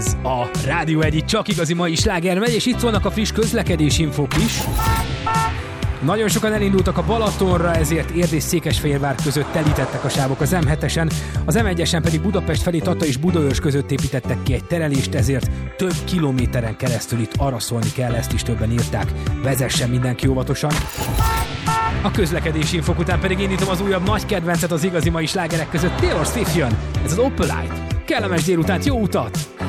Ez a Rádió 1 csak igazi mai sláger megy, és itt szólnak a friss közlekedésinfók is. Nagyon sokan elindultak a Balatonra, ezért Érd és Székesfehérvár között telítettek a sávok az M7-esen, az M1-esen pedig Budapest felé Tata és Budaörs között építettek ki egy terelést, ezért több kilométeren keresztül itt araszolni kell, ezt is többen írták. Vezessen mindenki óvatosan. A közlekedési infok után pedig indítom az újabb nagy kedvencet az igazi mai slágerek között, Taylor Swift jön. Ez az Opalite. Kellemes délutánt, jó utat!